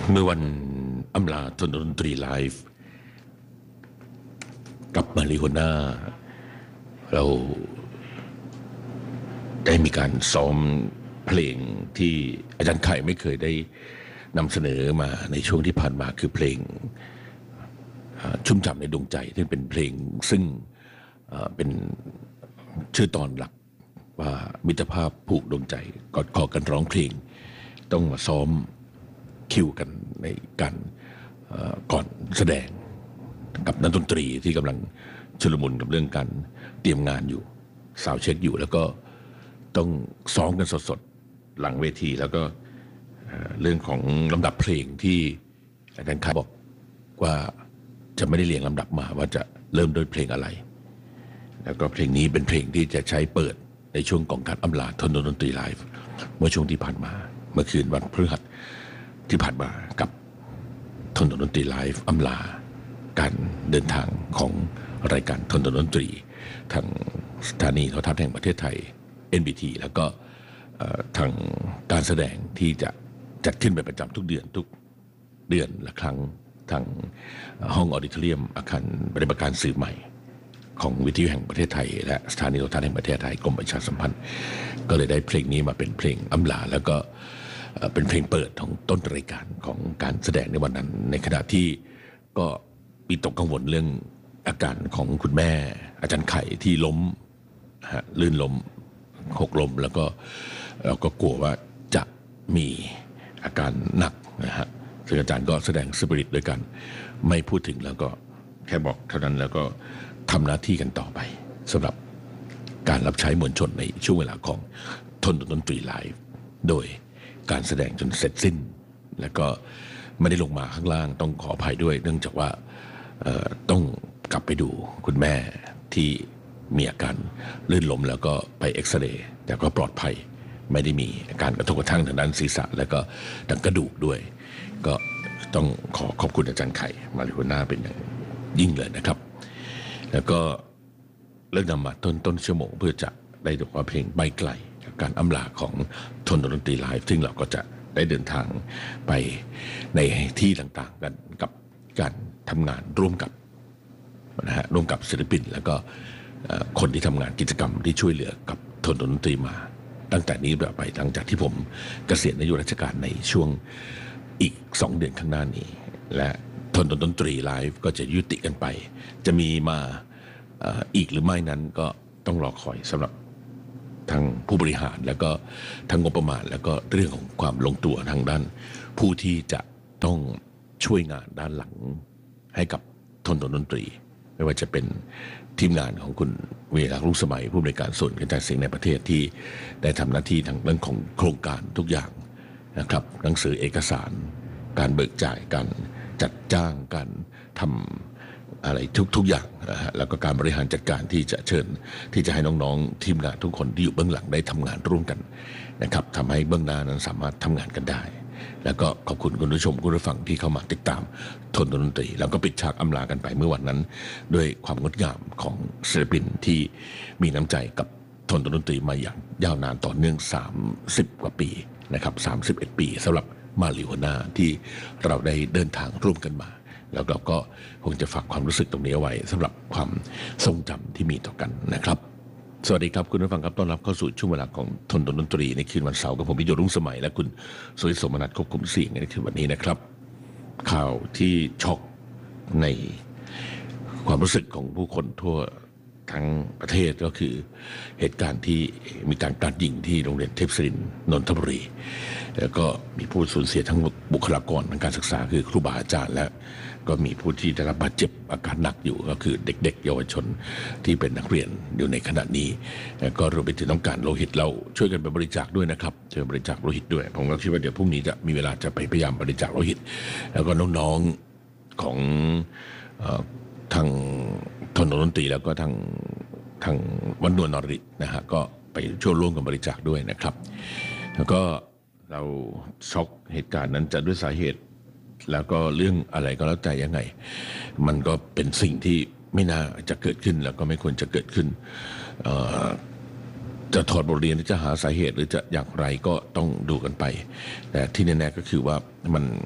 เมื่อวันอำลาทนดนตรีไลฟ์กับมาริโฮน่าเราได้มีการซ้อมเพลงที่อาจารย์ไข่ไม่เคยได้นำเสนอมาในช่วงที่ผ่านมาคือเพลงชุ่มฉ่ำในดวงใจที่เป็นเพลงซึ่งเป็นชื่อตอนหลักว่ามิตรภาพผูกดวงใจกอดคอกันร้องเพลงต้องมาซ้อมคิวกันในการก่อนแสดงกับนักดนตรีที่กำลังชุลมุนกับเรื่องการเตรียมงานอยู่สาวเช็คอยู่แล้วก็ต้องซ้อมกันสดๆหลังเวทีแล้วก็เรื่องของลำดับเพลงที่อาจารย์คายบอกว่าจะไม่ได้เรียงลำดับมาว่าจะเริ่มด้วยเพลงอะไรแล้วก็เพลงนี้เป็นเพลงที่จะใช้เปิดในช่วงของการอำลาทนดนตรีไลฟ์เมื่อช่วงที่ผ่านมาเมื่อคืนวันพฤหัสที่ผ่านมากับทนดนตรีไลฟ์อำลาการเดินทางของรายการทนดนตรีทางสถานีโทรทัศน์แห่งประเทศไทย NBT แล้วก็ทางการแสดงที่จะจัดขึ้นเป็นประจำทุกเดือนละครั้งทางห้องออดิทอเรียมอาคารปฏิบัติการสื่อใหม่ของวิทยุแห่งประเทศไทยและสถานีโทรทัศน์แห่งประเทศไทยกรมประชาสัมพันธ์ก็เลยได้เพลงนี้มาเป็นเพลงอำลาแล้วก็เป็นเพลงเปิดของต้นรายการของการแสดงในวันนั้นในขณะที่ก็มีตกกังวลเรื่องอาการของคุณแม่อาจารย์ไข่ที่ล้มลื่นล้มหกล้มแล้วก็เราก็กลัวว่าจะมีอาการหนักนะฮะซึ่งอาจารย์ก็แสดงสปิริตด้วยกันไม่พูดถึงแล้วก็แค่บอกเท่านั้นแล้วก็ทำหน้าที่กันต่อไปสำหรับการรับใช้มวลชนในช่วงเวลาของทนดนตรีไลฟ์โดยการแสดงจนเสร็จสิ้นแล้วก็ไม่ได้ลงมาข้างล่างต้องขออภัยด้วยเนื่องจากว่าต้องกลับไปดูคุณแม่ที่มีอาการลื่นล้มแล้วก็ไปเอ็กซเรย์แต่ก็ปลอดภัยไม่ได้มีอาการกระทบกระทั่งทางด้านศีรษะแล้วก็ดังกระดูกด้วยก็ต้องขอบคุณอาจารย์ไข่มาริโฮน่าเป็นอย่างยิ่งเลยนะครับแล้วก็เริ่มนำมาต้นชั่วโมงเพื่อจะได้ดูว่าเพลงใบไกลการอำลาของทนดนตรีไลฟ์ซึ่งเราก็จะได้เดินทางไปในที่ต่างๆกันกับการทำงานร่วมกับร่วมกับศิลปินแล้วก็คนที่ทำงานกิจกรรมที่ช่วยเหลือกับทนดนตรีมาตั้งแต่นี้ไปหลังจากที่ผมเกษียณอายุราชการในช่วงอีก2 เดือนข้างหน้านี้และทนดนตรีไลฟ์ก็จะยุติกันไปจะมีมาอีกหรือไม่นั้นก็ต้องรอคอยสำหรับทางผู้บริหารแล้วก็ทางงบประมาณแล้วก็เรื่องของความลงตัวทางด้านผู้ที่จะต้องช่วยงานด้านหลังให้กับทนดนตรีไม่ว่าจะเป็นทีมงานของคุณเวรักษ์รุ่งสมัยผู้บริการส่วนกระจายเสียงในประเทศที่ได้ทำหน้าที่ทางเรื่องของโครงการทุกอย่างนะครับหนังสือเอกสารการเบิกจ่ายการจัดจ้างการทำอะไรทุกอย่างนะฮะแล้วก็การบริหารจัดการที่จะเชิญที่จะให้น้องๆทีมงานทุกคนที่อยู่เบื้องหลังได้ทำงานร่วมกันนะครับทำให้เบื้องหน้านั้นสามารถทำงานกันได้แล้วก็ขอบคุณคุณผู้ชมคุณผู้ฟังที่เข้ามาติดตามทนดนตรีแล้วก็ปิดฉากอำลากันไปเมื่อวันนั้นด้วยความงดงามของศิลปินที่มีน้ำใจกับทนดนตรีมาอย่างยาวนานต่อเนื่อง30 กว่าปีนะครับ31 ปีสำหรับมาริโฮน่าที่เราได้เดินทางร่วมกันมาแล้วเราก็คงจะฝากความรู้สึกตรงนี้เอาไว้สำหรับความทรงจำที่มีต่อกันนะครับสวัสดีครับคุณผู้ฟังครับต้อนรับเข้าสู่ช่วงเวลาของทนดนตรีในคืนวันเสาร์กับผมพิโยรุ่งสมัยและคุณสุริสมนัสควบคุมเสียงในคืนวันนี้นะครับข่าวที่ช็อกในความรู้สึกของผู้คนทั่วทั้งประเทศก็คือเหตุการณ์ที่มีการกราดยิงที่โรงเรียนเทพศิรินทร์นนทบุรีแล้วก็มีผู้สูญเสียทั้งบุคลากรทางการศึกษาคือครูบาอาจารย์และก็มีผู้ที่ได้รับบาดเจ็บอาการหนักอยู่ก็คือเด็กๆเยาวชนที่เป็นนักเรียนอยู่ในขณะนี้แล้วก็รวมไปถึงต้องการโลหิตเราช่วยกันไปบริจาคด้วยนะครับช่วยบริจาคโลหิตด้วยผมก็คิดว่าเดี๋ยวพรุ่งนี้จะมีเวลาจะไปพยายามบริจาคโลหิตแล้วก็น้องๆของทางทนดนตรีแล้วก็ทางวันนวลนรฤทธิ์นะฮะก็ไปช่วยร่วมกันบริจาคด้วยนะครับแล้วก็เราช็อกเหตุการณ์นั้นจะด้วยสาเหตุแล้วก็เรื่องอะไรก็แล้วแต่ยังไงมันก็เป็นสิ่งที่ไม่น่าจะเกิดขึ้นแล้วก็ไม่ควรจะเกิดขึ้นจะถอดบทเรียนหรือจะหาสาเหตุหรือจะอย่างไรก็ต้องดูกันไปแต่ที่แน่ๆก็คือว่ามัน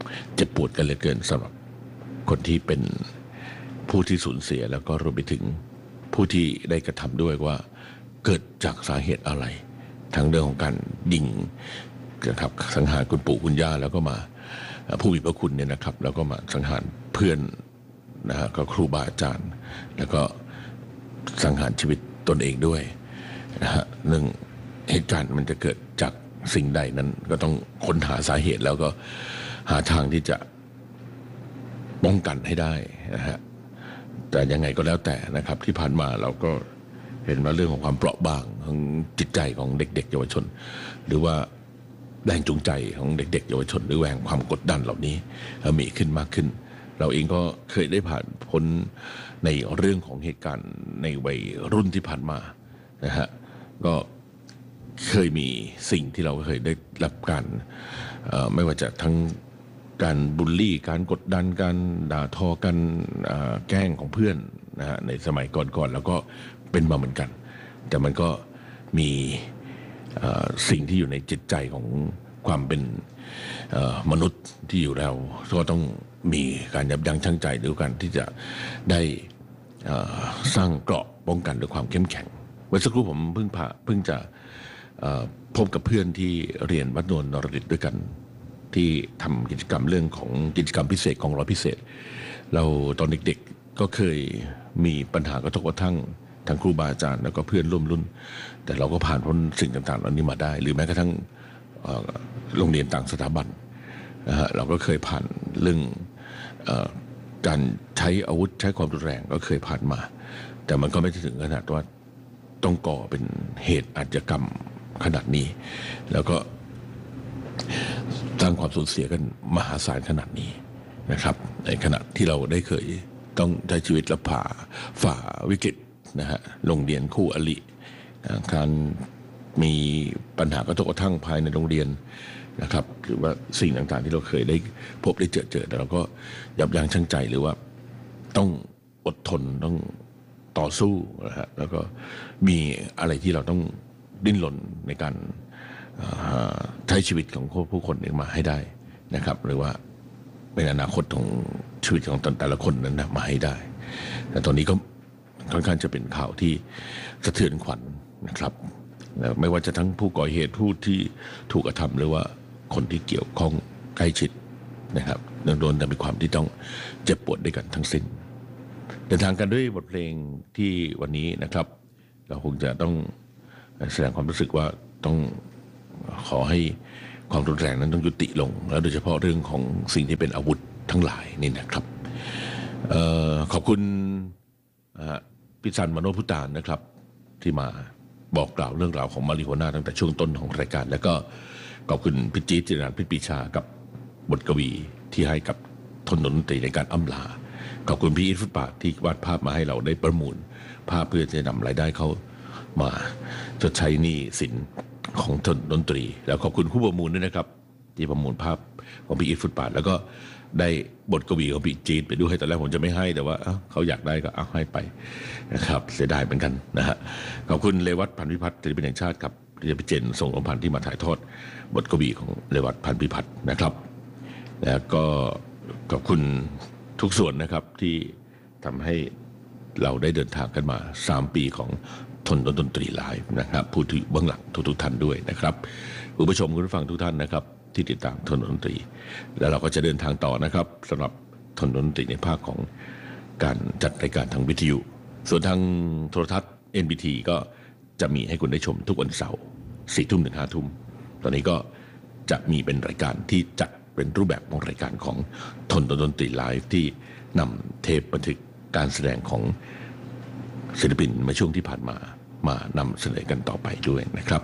เจ็บปวดกันเหลือเกินสำหรับคนที่เป็นผู้ที่สูญเสียแล้วก็รวมไปถึงผู้ที่ได้กระทำด้วยว่าเกิดจากสาเหตุอะไรทั้งเรื่องของการยิงนะครับสังหารคุณปู่คุณย่าแล้วก็มาผู้มีพระคุณเนี่ยนะครับแล้วก็มาสังหารเพื่อนนะฮะก็ครูบาอาจารย์แล้วก็สังหารชีวิตตนเองด้วยนะฮะเรื่องเหตุการณ์มันจะเกิดจากสิ่งใดนั้นก็ต้องค้นหาสาเหตุแล้วก็หาทางที่จะป้องกันให้ได้นะฮะแต่ยังไงก็แล้วแต่นะครับที่ผ่านมาเราก็เห็นว่าเรื่องของความเปราะบางของจิตใจของเด็กๆเยาวชนหรือว่าแรงจูงใจของเด็กๆเยาวชนหรือแรงความกดดันเหล่านี้มีขึ้นมากขึ้นเราเองก็เคยได้ผ่านพ้นในเรื่องของเหตุการณ์ในวัยรุ่นที่ผ่านมานะฮะก็เคยมีสิ่งที่เราเคยได้รับการไม่ว่าจะทั้งการบูลลี่การกดดันการด่าทอกันแกล้งของเพื่อนนะฮะในสมัยก่อนๆแล้วก็เป็นมาเหมือนกันแต่มันก็มีสิ่งที่อยู่ในจิตใจของความเป็นมนุษย์ที่อยู่แล้วก็ต้องมีการยับยั้งชั่งใจด้วยกันที่จะได้สร้างเกราะป้องกันด้วยความเข้มแข็งเมื่อสักครู่ผมเพิ่งจะพบกับเพื่อนที่เรียนวัดโนนนรดิตด้วยกันที่ทำกิจกรรมเรื่องของกิจกรรมพิเศษของร้อยพิเศษเราตอนเด็กๆก็เคยมีปัญหากระทบกระทั่งทั้งครูบาอาจารย์แล้วก็เพื่อนร่วมรุ่นแต่เราก็ผ่านพ้นสิ่งต่างๆเหล่านี้มาได้หรือแม้กระทั่งโรงเรียนต่างสถาบันนะฮะเราก็เคยผ่านเรื่องการใช้อาวุธใช้ความรุนแรงก็เคยผ่านมาแต่มันก็ไม่ถึงขนาดว่าต้องก่อเป็นเหตุอาชญากรรมขนาดนี้แล้วก็สร้างความสูญเสียกันมหาศาลขนาดนี้นะครับในขณะที่เราได้เคยต้องใช้ชีวิตและฝ่าวิกฤตนะฮะโรงเรียนคู่อริการมีปัญหากระทบกระทั่งภายในโรงเรียนนะครับหรือว่าสิ่งต่างๆที่เราเคยได้พบได้เจอแต่เราก็ยับยั้งชั่งใจหรือว่าต้องอดทนต้องต่อสู้นะฮะแล้วก็มีอะไรที่เราต้องดิ้นรนในการใช้ชีวิตของผู้คนเองมาให้ได้นะครับหรือว่าเป็นอนาคตของชีวิตของแต่ละคนนั้นนะมาให้ได้แต่ตอนนี้ก็ค่อนข้างจะเป็นข่าวที่สะเทือนขวัญนะครับไม่ว่าจะทั้งผู้ก่อเหตุผู้ที่ถูกกระทำหรือว่าคนที่เกี่ยวข้องใกล้ชิดนะครับโดนแต่มีความที่ต้องเจ็บปวดด้วยกันทั้งสิ้นเดินทางกันด้วยบทเพลงที่วันนี้นะครับเราคงจะต้องแสดงความรู้สึกว่าต้องขอให้ความรุนแรงนั้นต้องยุติลงแล้วโดยเฉพาะเรื่องของสิ่งที่เป็นอาวุธทั้งหลายนี่นะครับขอบคุณพิชันมโนพุตานนะครับที่มาบอกกล่าวเรื่องราวของมาริโฮน่าตั้งแต่ช่วงต้นของรายการแล้วก็ขอบคุณพิจิตรจิรนันท์พิปีชากับบทกวีที่ให้กับทนดนตรีในการอำลาขอบคุณพี่อิทฟุตบาทที่วาดภาพมาให้เราได้ประมูลภาพเพื่อจะนำรายได้เขามาชดใช้หนี้สินของทนดนตรีแล้วขอบคุณผู้ประมูลด้วยนะครับที่ประมูลภาพของพี่อิทฟุตบาทแล้วก็ได้บทกวีของพี่จีดไปด้วยตอนแรกผมจะไม่ให้แต่ว่าเขาอยากได้ก็เอาให้ไปนะครับเสียดายเหมือนกันนะฮะขอบคุณเลวัตพันธุ์พิพัฒน์ศิลปินแห่งชาติครับที่จะไปเจนส่งลมพันธ์ที่มาถ่ายทอดบทกวีของเลวัตพันธุ์พิพัฒน์นะครับแล้วก็ขอบคุณทุกส่วนนะครับที่ทำให้เราได้เดินทางกันมา3ปีของทนดนตรีไลฟ์นะครับผู้ที่เบื้องหลังทุกท่านด้วยนะครับคุณผู้ชมคุณผู้ฟังทุกท่านนะครับที่ติดตามทนดนตรีแล้วเราก็จะเดินทางต่อนะครับสำหรับทนดนตรีในภาคของการจัดรายการทางวิทยุส่วนทางโทรทัศน์ NBT ก็จะมีให้คุณได้ชมทุกวันเสาร์4 ทุ่มถึง 5 ทุ่มตอนนี้ก็จะมีเป็นรายการที่จัดเป็นรูปแบบของรายการของทนดนตรีไลฟ์ที่นำเทปบันทึกการแสดงของศิลปินในช่วงที่ผ่านมามานำเสนอกันต่อไปด้วยนะครับ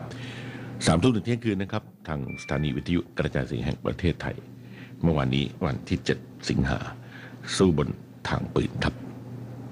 3 ทุ่มถึงเที่ยงคืนนะครับทางสถานีวิทยุกระจายเสียงแห่งประเทศไทยเมื่อวานนี้วันที่7 สิงหาสู้บนทางปืนครับ